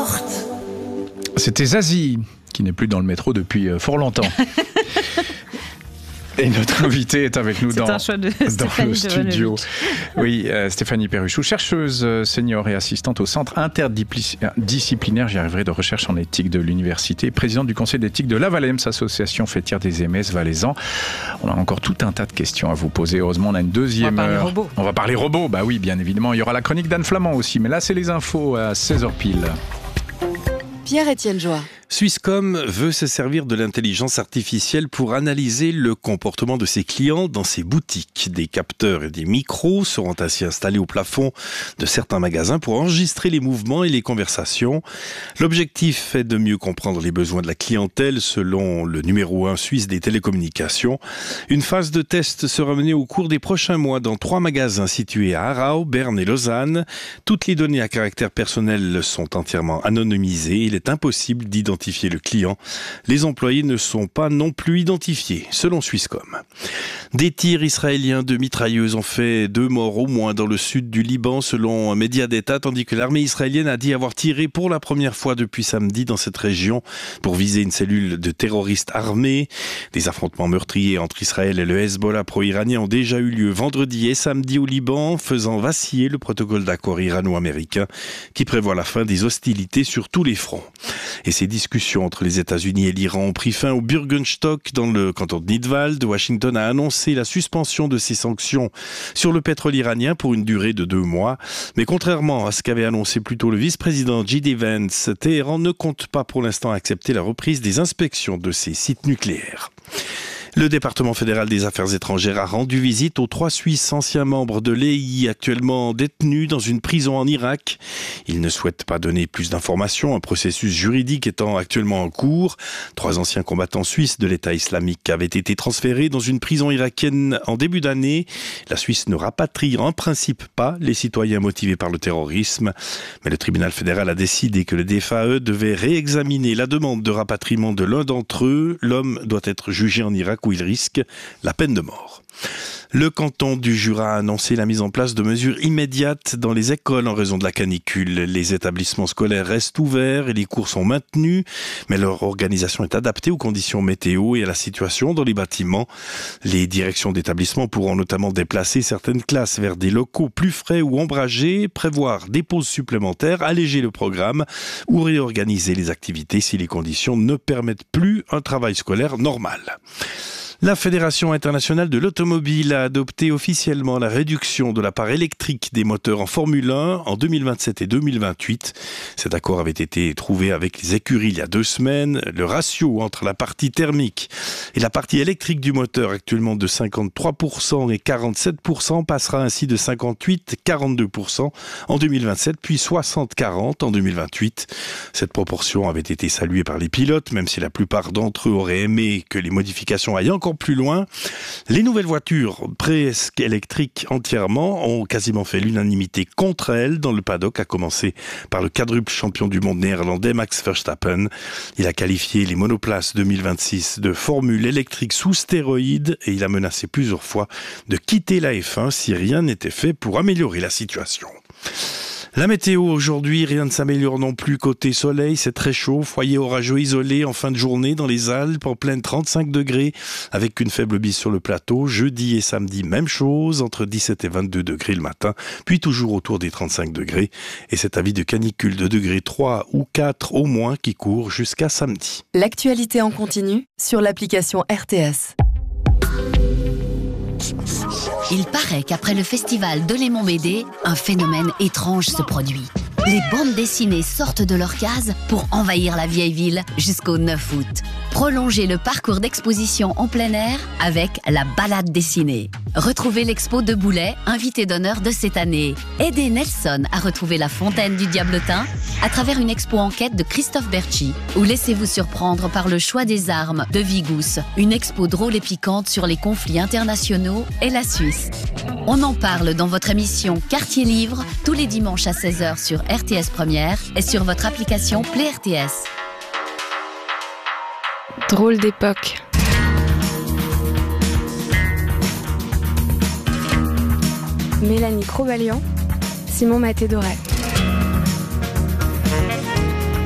porte. C'était Zazie, qui n'est plus dans le métro depuis fort longtemps. Et notre invitée est avec nous dans le studio. Oui, Stéphanie Perruchou, chercheuse senior et assistante au Centre interdisciplinaire, j'y arriverai, de recherche en éthique de l'université, présidente du conseil d'éthique de la Valems, association fêtière des MS valaisans. On a encore tout un tas de questions à vous poser. Heureusement, on a une deuxième heure. On va parler robots. Bah oui, bien évidemment. Il y aura la chronique d'Anne Flamand aussi. Mais là, c'est les infos à 16h pile. Pierre-Étienne Joie. Swisscom veut se servir de l'intelligence artificielle pour analyser le comportement de ses clients dans ses boutiques. Des capteurs et des micros seront ainsi installés au plafond de certains magasins pour enregistrer les mouvements et les conversations. L'objectif est de mieux comprendre les besoins de la clientèle selon le numéro 1 suisse des télécommunications. Une phase de test sera menée au cours des prochains mois dans 3 magasins situés à Aarau, Berne et Lausanne. Toutes les données à caractère personnel sont entièrement anonymisées. Il est impossible d'identifier le client. Les employés ne sont pas non plus identifiés, selon Swisscom. Des tirs israéliens de mitrailleuses ont fait 2 morts au moins dans le sud du Liban, selon un média d'État, tandis que l'armée israélienne a dit avoir tiré pour la première fois depuis samedi dans cette région pour viser une cellule de terroristes armés. Des affrontements meurtriers entre Israël et le Hezbollah pro-iranien ont déjà eu lieu vendredi et samedi au Liban, faisant vaciller le protocole d'accord irano-américain qui prévoit la fin des hostilités sur tous les fronts. Et ces discussions entre les États-Unis et l'Iran ont pris fin au Bürgenstock dans le canton de Nidwald. Washington a annoncé la suspension de ses sanctions sur le pétrole iranien pour une durée de 2 mois. Mais contrairement à ce qu'avait annoncé plus tôt le vice-président J.D. Vance, Téhéran ne compte pas pour l'instant accepter la reprise des inspections de ses sites nucléaires. Le département fédéral des affaires étrangères a rendu visite aux 3 Suisses anciens membres de l'EI actuellement détenus dans une prison en Irak. Ils ne souhaitent pas donner plus d'informations, un processus juridique étant actuellement en cours. 3 anciens combattants suisses de l'État islamique avaient été transférés dans une prison irakienne en début d'année. La Suisse ne rapatrie en principe pas les citoyens motivés par le terrorisme. Mais le tribunal fédéral a décidé que le DFAE devait réexaminer la demande de rapatriement de l'un d'entre eux. L'homme doit être jugé en Irak où il risque la peine de mort. Le canton du Jura a annoncé la mise en place de mesures immédiates dans les écoles en raison de la canicule. Les établissements scolaires restent ouverts et les cours sont maintenus, mais leur organisation est adaptée aux conditions météo et à la situation dans les bâtiments. Les directions d'établissements pourront notamment déplacer certaines classes vers des locaux plus frais ou ombragés, prévoir des pauses supplémentaires, alléger le programme ou réorganiser les activités si les conditions ne permettent plus un travail scolaire normal. La Fédération internationale de l'automobile a adopté officiellement la réduction de la part électrique des moteurs en Formule 1 en 2027 et 2028. Cet accord avait été trouvé avec les écuries il y a 2 semaines. Le ratio entre la partie thermique et la partie électrique du moteur, actuellement de 53% et 47%, passera ainsi de 58-42% en 2027, puis 60-40 en 2028. Cette proportion avait été saluée par les pilotes, même si la plupart d'entre eux auraient aimé que les modifications aillent encore plus loin. Les nouvelles voitures presque électriques entièrement ont quasiment fait l'unanimité contre elles dans le paddock, à commencer par le quadruple champion du monde néerlandais Max Verstappen. Il a qualifié les monoplaces 2026 de formule électrique sous stéroïdes et il a menacé plusieurs fois de quitter la F1 si rien n'était fait pour améliorer la situation. La météo aujourd'hui, rien ne s'améliore non plus côté soleil, c'est très chaud, foyer orageux isolé en fin de journée dans les Alpes, en pleine 35 degrés, avec une faible bise sur le plateau. Jeudi et samedi, même chose, entre 17 et 22 degrés le matin, puis toujours autour des 35 degrés. Et cet avis de canicule de degrés 3 ou 4 au moins qui court jusqu'à samedi. L'actualité en continu sur l'application RTS. Il paraît qu'après le festival de Lémon BD, un phénomène étrange se produit. Les bandes dessinées sortent de leur case pour envahir la vieille ville jusqu'au 9 août. Prolongez le parcours d'exposition en plein air avec la balade dessinée. Retrouvez l'expo de Boulet, invité d'honneur de cette année. Aidez Nelson à retrouver la fontaine du Diablotin à travers une expo enquête de Christophe Berchi. Ou laissez-vous surprendre par le choix des armes de Vigous, une expo drôle et piquante sur les conflits internationaux et la Suisse. On en parle dans votre émission Quartier Livre, tous les dimanches à 16h sur RTS Première et sur votre application Play RTS. Drôle d'époque. Mélanie Crobalian, Simon Maté-Doré.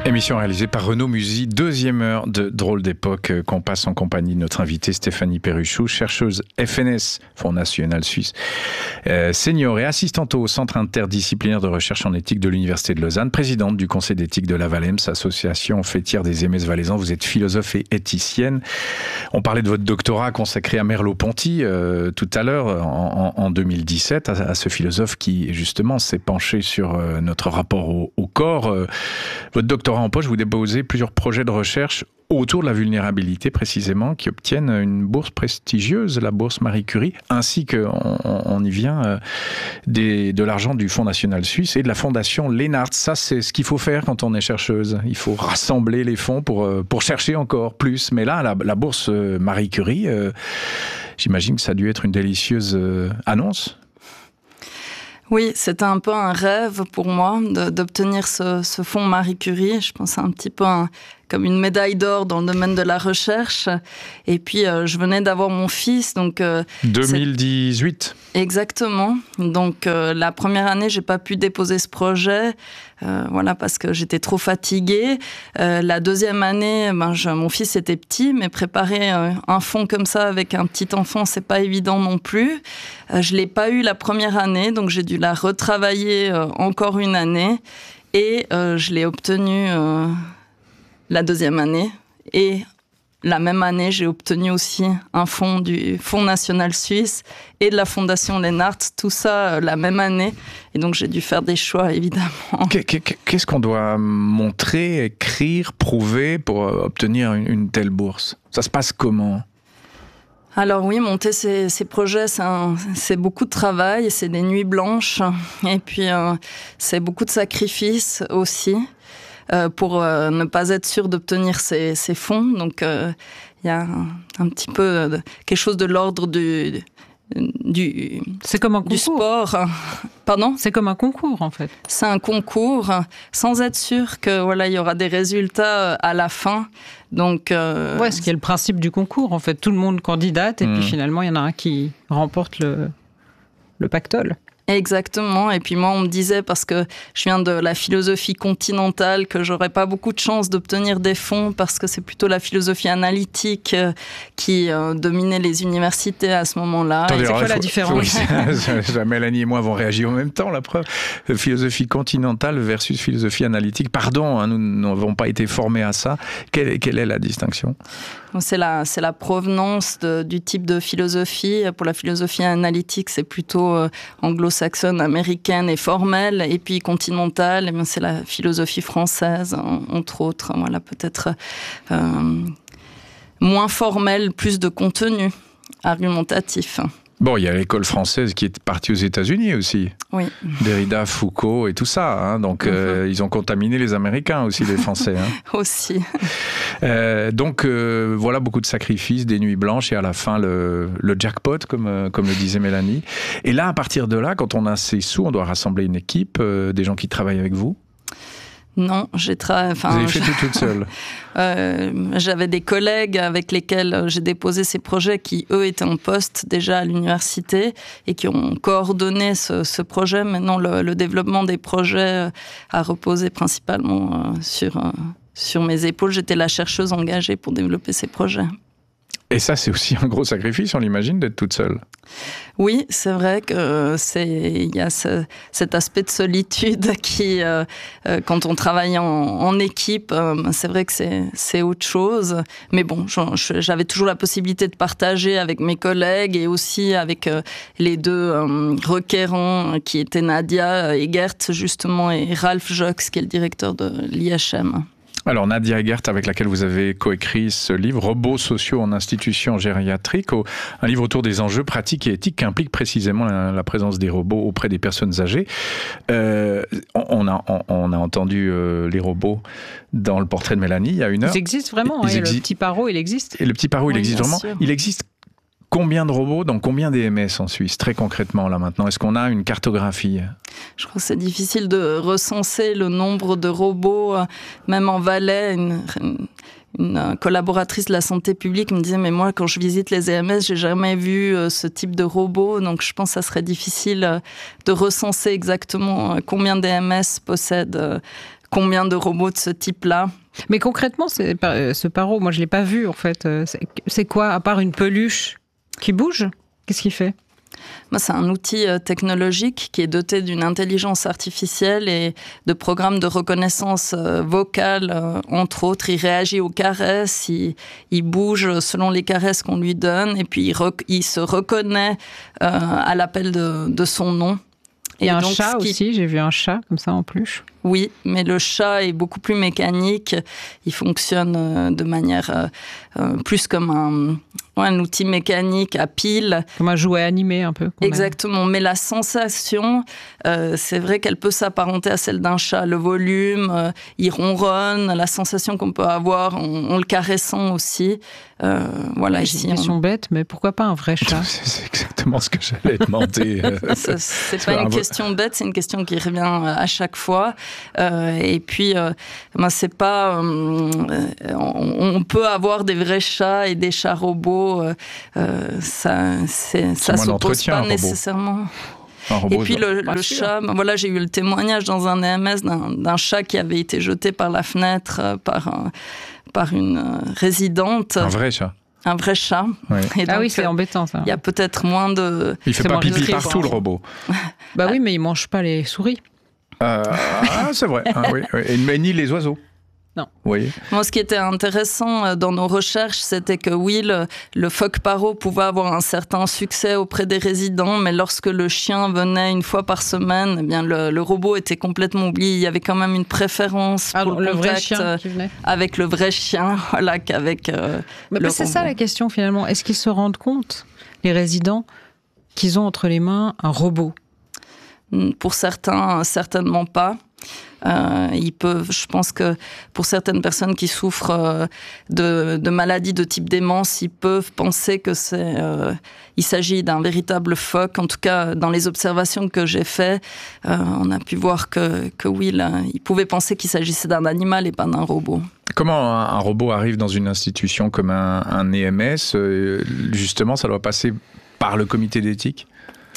Émission réalisée par Renaud Musy, deuxième heure de Drôle d'époque qu'on passe en compagnie de notre invitée Stéphanie Perruchou, chercheuse FNS, Fonds national suisse, senior et assistante au Centre interdisciplinaire de recherche en éthique de l'Université de Lausanne, présidente du Conseil d'éthique de la Vallems, association fêtière des Aimés valaisans. Vous êtes philosophe et éthicienne. On parlait de votre doctorat consacré à Merleau-Ponty tout à l'heure, en 2017, à ce philosophe qui justement s'est penché sur notre rapport au corps. Votre doctorat en poche, vous déposez plusieurs projets de recherche autour de la vulnérabilité précisément, qui obtiennent une bourse prestigieuse, la bourse Marie Curie, ainsi qu'on y vient de l'argent du Fonds national suisse et de la fondation Lennart. Ça, c'est ce qu'il faut faire quand on est chercheuse. Il faut rassembler les fonds pour chercher encore plus. Mais là, la bourse Marie Curie, j'imagine que ça a dû être une délicieuse annonce. Oui, c'était un peu un rêve pour moi d'obtenir ce fonds Marie Curie. Je pense un petit peu comme une médaille d'or dans le domaine de la recherche. Et puis, je venais d'avoir mon fils. Donc 2018. Exactement. Donc, la première année, j'ai pas pu déposer ce projet. Parce que j'étais trop fatiguée. La deuxième année, mon fils était petit, mais préparer un fonds comme ça avec un petit enfant, c'est pas évident non plus. Je l'ai pas eu la première année, donc j'ai dû la retravailler encore une année. Et je l'ai obtenu la deuxième année. Et la même année, j'ai obtenu aussi un fonds du Fonds national suisse et de la fondation Lennart, tout ça la même année. Et donc, j'ai dû faire des choix, évidemment. Qu'est-ce qu'on doit montrer, écrire, prouver pour obtenir une telle bourse ? Ça se passe comment ? Alors oui, monter ces projets, c'est beaucoup de travail, c'est des nuits blanches. Et puis, c'est beaucoup de sacrifices aussi. Pour ne pas être sûr d'obtenir ces fonds. Donc, il y a un petit peu quelque chose de l'ordre c'est comme un concours. Du sport. Pardon ? C'est comme un concours, en fait. C'est un concours, sans être sûr que il y aura des résultats à la fin. Donc, ce qui est le principe du concours, en fait. Tout le monde candidate, et puis finalement, il y en a un qui remporte le pactole. Exactement. Et puis moi, on me disait, parce que je viens de la philosophie continentale, que j'aurais pas beaucoup de chance d'obtenir des fonds parce que c'est plutôt la philosophie analytique qui dominait les universités à ce moment-là. Attendez, c'est quoi la différence ? Mélanie et moi avons réagi en même temps, la preuve. Philosophie continentale versus philosophie analytique. Pardon, nous n'avons pas été formés à ça. Quelle est la distinction ? C'est la provenance du type de philosophie. Pour la philosophie analytique, c'est plutôt anglo-saxonne, américaine et formelle. Et puis continentale, c'est la philosophie française, entre autres. Voilà, peut-être moins formelle, plus de contenu argumentatif. Bon, il y a l'école française qui est partie aux États-Unis aussi. Oui. Derrida, Foucault et tout ça. Donc, ils ont contaminé les Américains aussi, les Français. Aussi. Donc, voilà beaucoup de sacrifices, des nuits blanches et à la fin, le jackpot, comme le disait Mélanie. Et là, à partir de là, quand on a ces sous, on doit rassembler une équipe, des gens qui travaillent avec vous. Non, vous avez fait tout toute seule. J'avais des collègues avec lesquels j'ai déposé ces projets qui, eux, étaient en poste déjà à l'université et qui ont coordonné ce projet. Maintenant, le développement des projets a reposé principalement sur mes épaules. J'étais la chercheuse engagée pour développer ces projets. Et ça, c'est aussi un gros sacrifice, on l'imagine, d'être toute seule. Oui, c'est vrai que il y a cet aspect de solitude qui, quand on travaille en équipe, c'est vrai que c'est autre chose. Mais bon, j'avais toujours la possibilité de partager avec mes collègues et aussi avec les deux requérants qui étaient Nadia Egert, justement, et Ralph Jox, qui est le directeur de l'IHM. Alors Nadia Egert, avec laquelle vous avez coécrit ce livre, Robots sociaux en institutions gériatriques, un livre autour des enjeux pratiques et éthiques qui impliquent précisément la présence des robots auprès des personnes âgées. On a entendu les robots dans le portrait de Mélanie il y a une heure. Ils existent vraiment, le petit Parot, il existe. Et le petit Parot, il existe vraiment. Sûr. Il existe combien de robots dans combien d'EMS en Suisse, très concrètement, là maintenant ? Est-ce qu'on a une cartographie ? Je crois que c'est difficile de recenser le nombre de robots, même en Valais. Une collaboratrice de la santé publique me disait, mais moi, quand je visite les EMS, j'ai jamais vu ce type de robot. Donc, je pense que ça serait difficile de recenser exactement combien d'EMS possèdent combien de robots de ce type-là. Mais concrètement, ce Paro, moi je l'ai pas vu en fait. C'est quoi, à part une peluche qui bouge? Qu'est-ce qu'il fait? C'est un outil technologique qui est doté d'une intelligence artificielle et de programmes de reconnaissance vocale, entre autres. Il réagit aux caresses, il bouge selon les caresses qu'on lui donne, et puis il se reconnaît à l'appel de son nom. Il y a un chat aussi, j'ai vu un chat comme ça en peluche. Oui, mais le chat est beaucoup plus mécanique. Il fonctionne de manière plus comme un outil mécanique à pile. Comme un jouet animé un peu. Exactement, mais la sensation, c'est vrai qu'elle peut s'apparenter à celle d'un chat. Le volume, il ronronne, la sensation qu'on peut avoir en le caressant aussi. Voilà, c'est une question bête, mais pourquoi pas un vrai chat? C'est exactement ce que j'allais demander. C'est pas une question bête, c'est une question qui revient à chaque fois. Et puis, c'est pas. On peut avoir des vrais chats et des chats robots. Ça s'oppose pas nécessairement. Et puis le chat, voilà, j'ai eu le témoignage dans un EMS d'un chat qui avait été jeté par la fenêtre par une résidente. Un vrai chat. Un vrai chat. Oui. Et donc, c'est embêtant ça. Il y a peut-être moins de... Il fait pas pipi partout le robot. Oui, mais il mange pas les souris. C'est vrai. Oui. Mais ni les oiseaux. Non. Oui. Moi, ce qui était intéressant dans nos recherches, c'était que oui, le phoque Paro pouvait avoir un certain succès auprès des résidents, mais lorsque le chien venait une fois par semaine, eh bien le robot était complètement oublié. Il y avait quand même une préférence pour le vrai chien qui venait. Avec le vrai chien, voilà, qu'avec le c'est robot. ça la question finalement. Est-ce qu'ils se rendent compte, les résidents, qu'ils ont entre les mains un robot? Pour certains, certainement pas. Je pense que pour certaines personnes qui souffrent de maladies de type démence, ils peuvent penser que il s'agit d'un véritable phoque. En tout cas, dans les observations que j'ai faites, on a pu voir que oui, là, ils pouvaient penser qu'il s'agissait d'un animal et pas d'un robot. Comment un robot arrive dans une institution comme un EMS? Justement, ça doit passer par le comité d'éthique?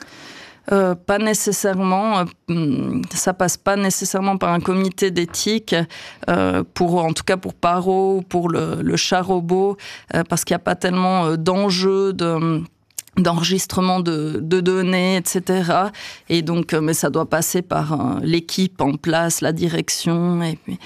Pas nécessairement, ça passe pas nécessairement par un comité d'éthique, en tout cas pour Paro ou pour le chat robot, parce qu'il n'y a pas tellement d'enjeux d'enregistrement de données, etc. Et donc, mais ça doit passer par l'équipe en place, la direction,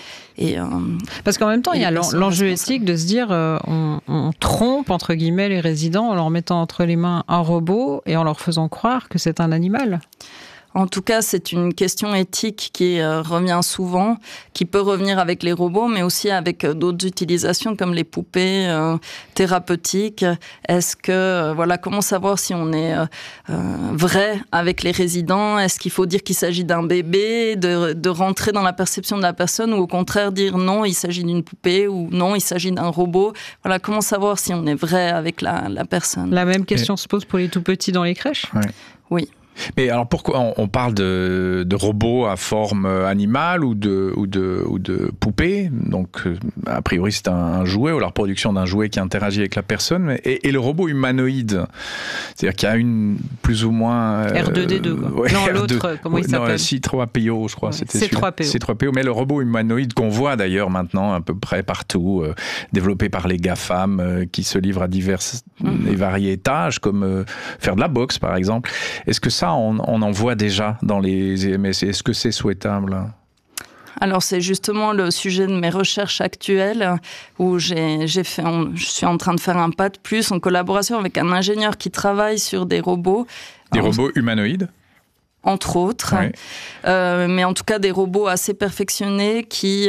parce qu'en même temps, il y a l'enjeu éthique de se dire on trompe, entre guillemets, les résidents en leur mettant entre les mains un robot et en leur faisant croire que c'est un animal. En tout cas, c'est une question éthique qui revient souvent, qui peut revenir avec les robots, mais aussi avec d'autres utilisations comme les poupées thérapeutiques. Est-ce que, comment savoir si on est vrai avec les résidents? Est-ce qu'il faut dire qu'il s'agit d'un bébé, de rentrer dans la perception de la personne, ou au contraire dire non, il s'agit d'une poupée, ou non, il s'agit d'un robot? Voilà, comment savoir si on est vrai avec la personne? La même question se pose pour les tout petits dans les crèches? Oui. Mais alors pourquoi on parle de robots à forme animale ou de poupée? Donc a priori c'est un jouet, ou la reproduction d'un jouet qui interagit avec la personne. Et le robot humanoïde, c'est-à-dire qu'il y a plus ou moins R2D2 quoi. Ouais, non, l'autre, comment il s'appelle? C3PO, je crois. Ouais, c'était C3PO. C3PO. Mais le robot humanoïde qu'on voit d'ailleurs maintenant à peu près partout, développé par les GAFAM, qui se livrent à divers et variés tâches, comme faire de la boxe par exemple. Est-ce que ça, on en voit déjà dans les EMS? Est-ce que c'est souhaitable? Alors c'est justement le sujet de mes recherches actuelles, où je suis en train de faire un pas de plus en collaboration avec un ingénieur qui travaille sur des robots. Des robots humanoïdes? Entre autres, oui. Mais en tout cas des robots assez perfectionnés qui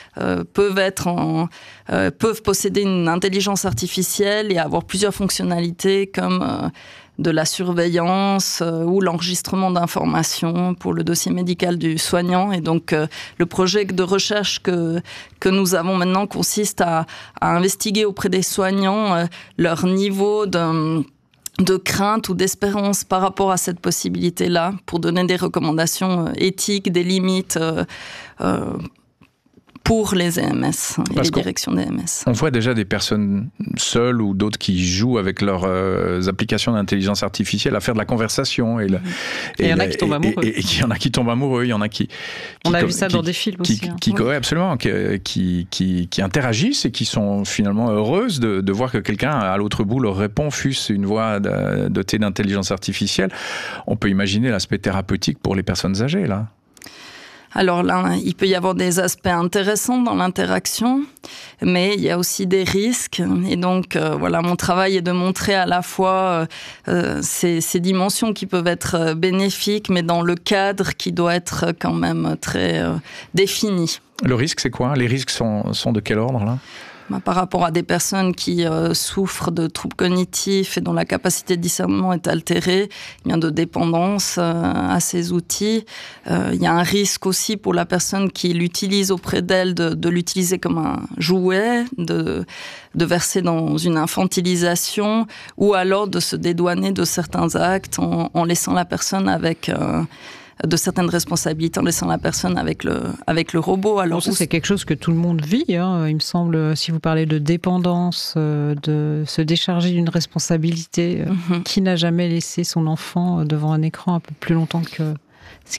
peuvent posséder une intelligence artificielle et avoir plusieurs fonctionnalités comme de la surveillance ou l'enregistrement d'informations pour le dossier médical du soignant. Et donc, le projet de recherche que nous avons maintenant consiste à investiguer auprès des soignants leur niveau de crainte ou d'espérance par rapport à cette possibilité-là, pour donner des recommandations éthiques, des limites pour les EMS et les directions des EMS. On voit déjà des personnes seules ou d'autres qui jouent avec leurs applications d'intelligence artificielle à faire de la conversation. Et il y en a qui tombent amoureux. Et il y en a qui tombent amoureux, il y en a qui on a vu ça dans des films aussi. Oui, absolument, qui interagissent et qui sont finalement heureuses de voir que quelqu'un à l'autre bout leur répond, fût-ce une voix dotée d'intelligence artificielle. On peut imaginer l'aspect thérapeutique pour les personnes âgées, là. Alors là, il peut y avoir des aspects intéressants dans l'interaction, mais il y a aussi des risques. Et donc, voilà, mon travail est de montrer à la fois ces dimensions qui peuvent être bénéfiques, mais dans le cadre qui doit être quand même très défini. Le risque, c'est quoi? Les risques sont de quel ordre, là? Par rapport à des personnes qui souffrent de troubles cognitifs et dont la capacité de discernement est altérée, il y a de dépendance à ces outils. Il y a un risque aussi pour la personne qui l'utilise auprès d'elle de l'utiliser comme un jouet, de verser dans une infantilisation ou alors de se dédouaner de certains actes en laissant la personne avec... de certaines responsabilités en laissant la personne avec le robot. Alors ça, c'est quelque chose que tout le monde vit, hein. Il me semble, si vous parlez de dépendance, de se décharger d'une responsabilité, qui n'a jamais laissé son enfant devant un écran un peu plus longtemps que ce